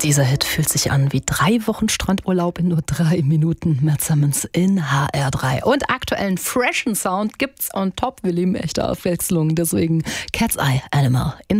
Dieser Hit fühlt sich an wie 3 Wochen Strandurlaub in nur 3 Minuten. Matt Simmons in HR3. Und aktuellen freshen Sound gibt's on top. Wir lieben echte Abwechslung. Deswegen Cat's Eye Animal in